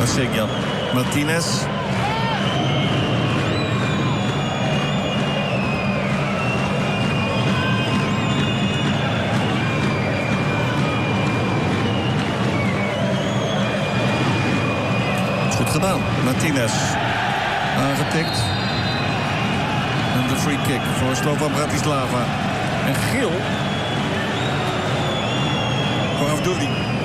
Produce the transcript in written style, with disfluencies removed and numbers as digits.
Marcegnan. Martinez. Goed gedaan. Martinez. Aangetikt. En de free kick voor Slovan Bratislava. En geel voor Avduli.